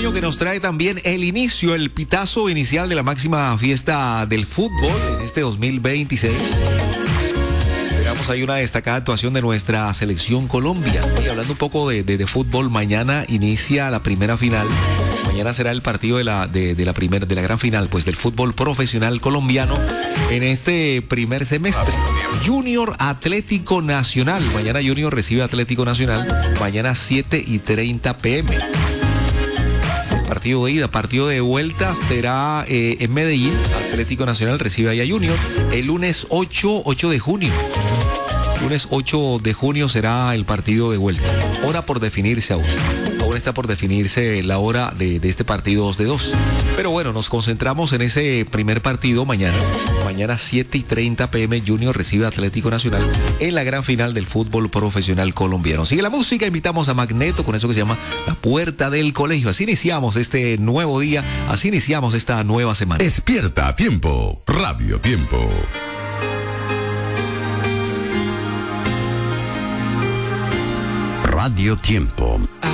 año que nos trae también el inicio, el pitazo inicial de la máxima fiesta del fútbol en este 2026. Esperamos ahí una destacada actuación de nuestra selección Colombia. Y hablando un poco de fútbol, mañana inicia la primera final. Mañana será el partido de la gran final, pues, del fútbol profesional colombiano en este primer semestre. Junior Atlético Nacional. Mañana Junior recibe Atlético Nacional. Mañana 7:30 p.m. Es el partido de ida. Partido de vuelta será en Medellín. Atlético Nacional recibe ahí a Junior. El lunes 8 de junio. Lunes 8 de junio será el partido de vuelta. Hora por definirse aún. Aún está por definirse la hora de este partido 2-2. Pero bueno, nos concentramos en ese primer partido mañana. Mañana 7:30 p.m. Junior recibe a Atlético Nacional en la gran final del fútbol profesional colombiano. Sigue la música, invitamos a Magneto con eso que se llama La Puerta del Colegio. Así iniciamos este nuevo día, así iniciamos esta nueva semana. Despierta a tiempo, Radio Tiempo. Radio Tiempo.